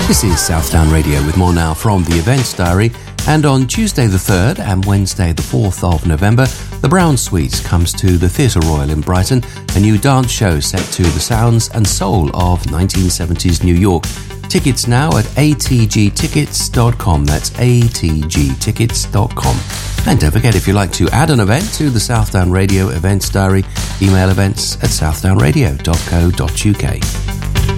This is Southdown Radio with more now from the Events Diary. And on Tuesday the 3rd and Wednesday the 4th of November, the Brown Suite comes to the Theatre Royal in Brighton, a new dance show set to the sounds and soul of 1970s New York. Tickets now at atgtickets.com. That's atgtickets.com. And don't forget, if you'd like to add an event to the Southdown Radio Events Diary, email events@southdownradio.co.uk.